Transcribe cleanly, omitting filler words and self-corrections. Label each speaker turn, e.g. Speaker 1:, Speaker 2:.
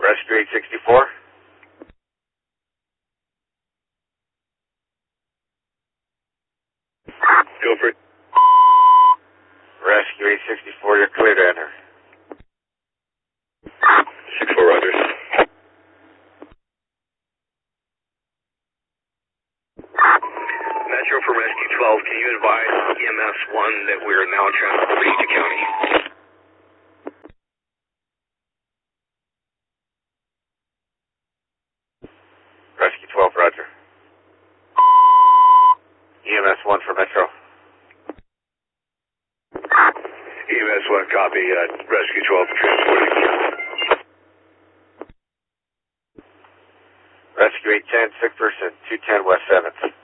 Speaker 1: Rescue 864.
Speaker 2: Go for it.
Speaker 1: Rescue 864, you're clear to enter.
Speaker 2: 6-4, Rogers. Metro for Rescue 12, can you advise EMS 1 that we are now transporting to county?
Speaker 1: Rescue 12, roger. EMS 1 for Metro.
Speaker 2: EMS 1, copy. Rescue 12, transporting.
Speaker 1: Rescue 810, sick person, 210 West 7th.